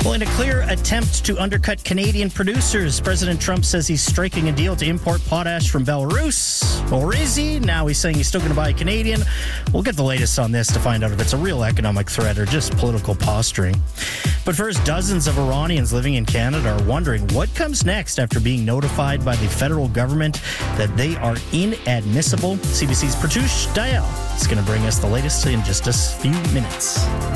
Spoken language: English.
Well, in a clear attempt to undercut Canadian producers, President Trump says he's striking a deal to import potash from Belarus. Or is he? Now he's saying he's still going to buy Canadian. We'll get the latest on this to find out if it's a real economic threat or just political posturing. But first, dozens of Iranians living in Canada are wondering what comes next after being notified by the federal government that they are inadmissible. CBC's Pratush Dayal is going to bring us the latest in just a few minutes.